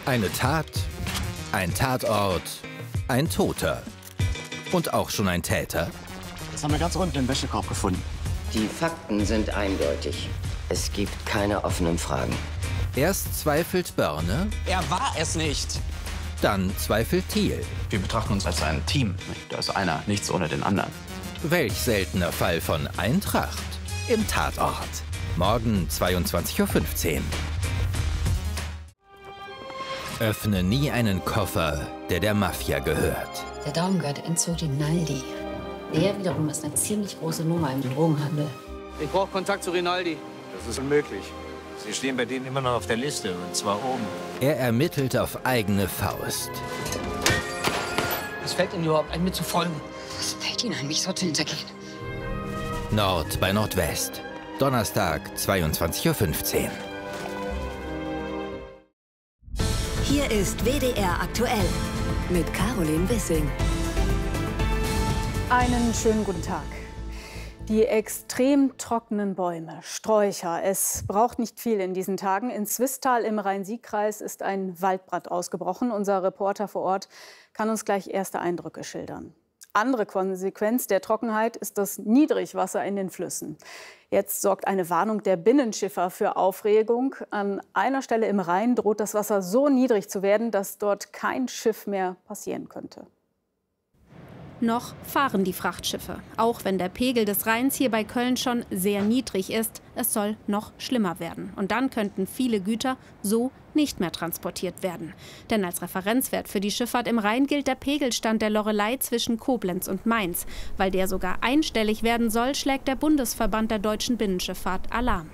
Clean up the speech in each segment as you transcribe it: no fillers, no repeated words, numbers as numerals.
Eine Tat, ein Tatort, ein Toter und auch schon ein Täter. Das haben wir ganz unten im Wäschekorb gefunden. Die Fakten sind eindeutig. Es gibt keine offenen Fragen. Erst zweifelt Börne, Er war es nicht. dann zweifelt Thiel. Wir betrachten uns als ein Team. Da ist einer, nichts ohne den anderen. Welch seltener Fall von Eintracht im Tatort. Morgen 22:15 Uhr. Öffne nie einen Koffer, der Mafia gehört. Der Daumengürtel entzog den Naldi. Der wiederum ist eine ziemlich große Nummer im Drogenhandel. Ich brauche Kontakt zu Rinaldi. Das ist unmöglich. Sie stehen bei denen immer noch auf der Liste, und zwar oben. Er ermittelt auf eigene Faust. Was fällt Ihnen überhaupt ein, mir zu folgen? Was fällt Ihnen ein, mich so zu hintergehen? Nord bei Nordwest. Donnerstag 22:15 Uhr. Hier ist WDR aktuell mit Caroline Wissing. Einen schönen guten Tag. Die extrem trockenen Bäume, Sträucher. Es braucht nicht viel in diesen Tagen. In Swisttal im Rhein-Sieg-Kreis ist ein Waldbrand ausgebrochen. Unser Reporter vor Ort kann uns gleich erste Eindrücke schildern. Andere Konsequenz der Trockenheit ist das Niedrigwasser in den Flüssen. Jetzt sorgt eine Warnung der Binnenschiffer für Aufregung. An einer Stelle im Rhein droht das Wasser so niedrig zu werden, dass dort kein Schiff mehr passieren könnte. Noch fahren die Frachtschiffe, auch wenn der Pegel des Rheins hier bei Köln schon sehr niedrig ist. Es soll noch schlimmer werden. Und dann könnten viele Güter so nicht mehr transportiert werden. Denn als Referenzwert für die Schifffahrt im Rhein gilt der Pegelstand der Loreley zwischen Koblenz und Mainz. Weil der sogar einstellig werden soll, schlägt der Bundesverband der deutschen Binnenschifffahrt Alarm.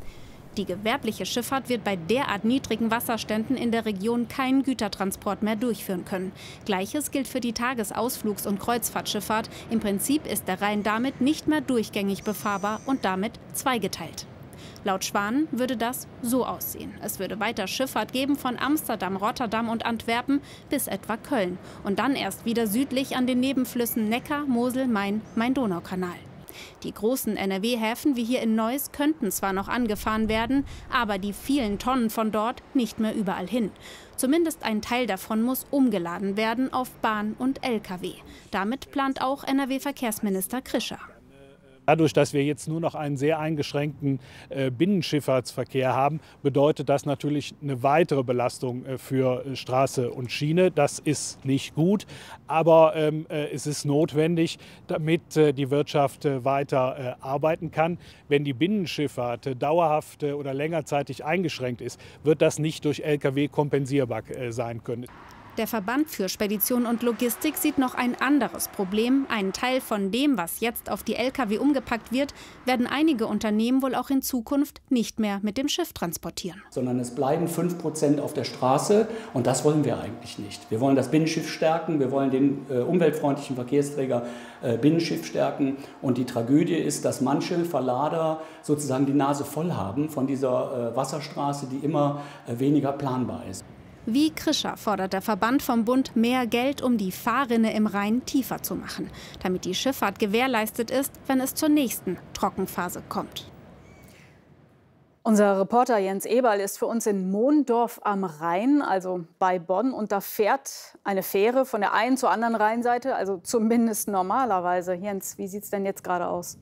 Die gewerbliche Schifffahrt wird bei derart niedrigen Wasserständen in der Region keinen Gütertransport mehr durchführen können. Gleiches gilt für die Tagesausflugs- und Kreuzfahrtschifffahrt. Im Prinzip ist der Rhein damit nicht mehr durchgängig befahrbar und damit zweigeteilt. Laut Schwan würde das so aussehen. Es würde weiter Schifffahrt geben von Amsterdam, Rotterdam und Antwerpen bis etwa Köln. Und dann erst wieder südlich an den Nebenflüssen Neckar, Mosel, Main, Main-Donau-Kanal. Die großen NRW-Häfen wie hier in Neuss könnten zwar noch angefahren werden, aber die vielen Tonnen von dort nicht mehr überall hin. Zumindest ein Teil davon muss umgeladen werden auf Bahn und Lkw. Damit plant auch NRW-Verkehrsminister Krischer. Dadurch, dass wir jetzt nur noch einen sehr eingeschränkten Binnenschifffahrtsverkehr haben, bedeutet das natürlich eine weitere Belastung für Straße und Schiene. Das ist nicht gut, aber es ist notwendig, damit die Wirtschaft weiter arbeiten kann. Wenn die Binnenschifffahrt dauerhaft oder längerzeitig eingeschränkt ist, wird das nicht durch Lkw kompensierbar sein können. Der Verband für Spedition und Logistik sieht noch ein anderes Problem. Einen Teil von dem, was jetzt auf die Lkw umgepackt wird, werden einige Unternehmen wohl auch in Zukunft nicht mehr mit dem Schiff transportieren. Sondern es bleiben 5% auf der Straße und das wollen wir eigentlich nicht. Wir wollen das Binnenschiff stärken, wir wollen den umweltfreundlichen Verkehrsträger Binnenschiff stärken. Und die Tragödie ist, dass manche Verlader sozusagen die Nase voll haben von dieser Wasserstraße, die immer weniger planbar ist. Wie Krischer fordert der Verband vom Bund mehr Geld, um die Fahrrinne im Rhein tiefer zu machen, damit die Schifffahrt gewährleistet ist, wenn es zur nächsten Trockenphase kommt. Unser Reporter Jens Eberl ist für uns in Mondorf am Rhein, also bei Bonn. Und da fährt eine Fähre von der einen zur anderen Rheinseite, also zumindest normalerweise. Jens, wie sieht es denn jetzt gerade aus?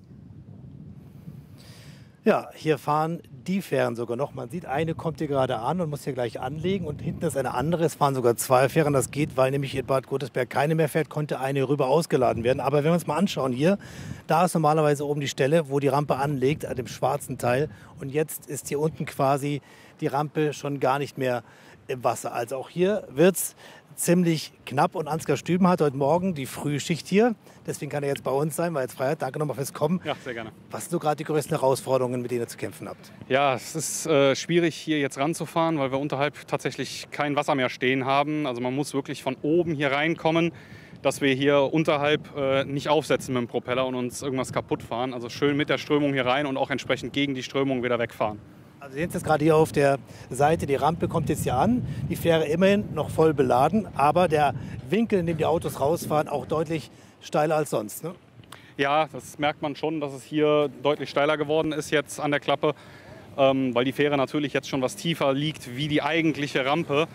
Ja, hier fahren die Fähren sogar noch. Man sieht, eine kommt hier gerade an und muss hier gleich anlegen. Und hinten ist eine andere. Es fahren sogar zwei Fähren. Das geht, weil nämlich in Bad Godesberg keine mehr fährt, konnte eine rüber ausgeladen werden. Aber wenn wir uns mal anschauen hier, da ist normalerweise oben die Stelle, wo die Rampe anlegt, an dem schwarzen Teil. Und jetzt ist hier unten quasi die Rampe schon gar nicht mehr im Wasser. Also auch hier wird es ziemlich knapp. Und Ansgar Stüben hat heute Morgen die Frühschicht hier. Deswegen kann er jetzt bei uns sein, weil jetzt frei hat. Danke nochmal fürs Kommen. Ja, sehr gerne. Was sind so gerade die größten Herausforderungen, mit denen ihr zu kämpfen habt? Ja, es ist schwierig, hier jetzt ranzufahren, weil wir unterhalb tatsächlich kein Wasser mehr stehen haben. Also man muss wirklich von oben hier reinkommen, dass wir hier unterhalb nicht aufsetzen mit dem Propeller und uns irgendwas kaputt fahren. Also schön mit der Strömung hier rein und auch entsprechend gegen die Strömung wieder wegfahren. Also jetzt ist gerade hier auf der Seite, die Rampe kommt jetzt hier an, die Fähre immerhin noch voll beladen, aber der Winkel, in dem die Autos rausfahren, auch deutlich steiler als sonst, ne? Ja, das merkt man schon, dass es hier deutlich steiler geworden ist jetzt an der Klappe, weil die Fähre natürlich jetzt schon was tiefer liegt wie die eigentliche Rampe.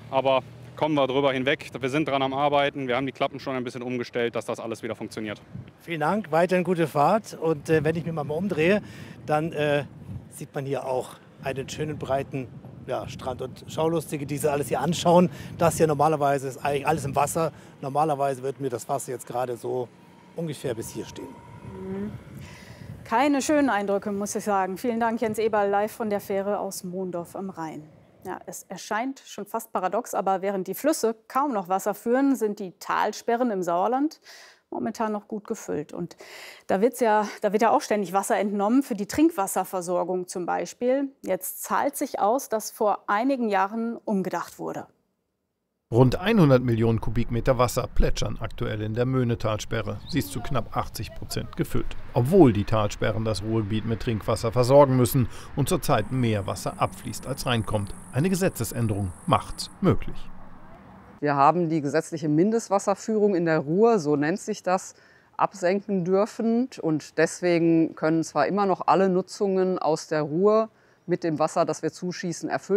aber kommen wir drüber hinweg. Wir sind dran am Arbeiten, wir haben die Klappen schon ein bisschen umgestellt, dass das alles wieder funktioniert. Vielen Dank, weiterhin gute Fahrt. Und wenn ich mich mal umdrehe, dann sieht man hier auch einen schönen breiten Strand. Und Schaulustige, die sich alles hier anschauen, das hier normalerweise ist eigentlich alles im Wasser. Normalerweise wird mir das Wasser jetzt gerade so ungefähr bis hier stehen. Keine schönen Eindrücke, muss ich sagen. Vielen Dank, Jens Eberl, live von der Fähre aus Mondorf am Rhein. Ja, es erscheint schon fast paradox, aber während die Flüsse kaum noch Wasser führen, sind die Talsperren im Sauerland momentan noch gut gefüllt. Und da wird ja auch ständig Wasser entnommen, für die Trinkwasserversorgung zum Beispiel. Jetzt zahlt sich aus, dass vor einigen Jahren umgedacht wurde. Rund 100 Millionen Kubikmeter Wasser plätschern aktuell in der Möhnetalsperre. Sie ist zu knapp 80% gefüllt. Obwohl die Talsperren das Ruhrgebiet mit Trinkwasser versorgen müssen und zurzeit mehr Wasser abfließt als reinkommt. Eine Gesetzesänderung macht's möglich. Wir haben die gesetzliche Mindestwasserführung in der Ruhr, so nennt sich das, absenken dürfen. Und deswegen können zwar immer noch alle Nutzungen aus der Ruhr mit dem Wasser, das wir zuschießen, erfüllt